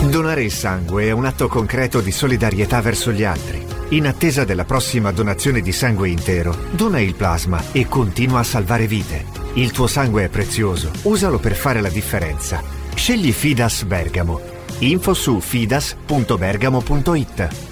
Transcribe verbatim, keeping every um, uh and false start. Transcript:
Donare il sangue è un atto concreto di solidarietà verso gli altri. In attesa della prossima donazione di sangue intero, dona il plasma e continua a salvare vite. Il tuo sangue è prezioso, usalo per fare la differenza. Scegli Fidas Bergamo. Info su fidas punto bergamo punto it.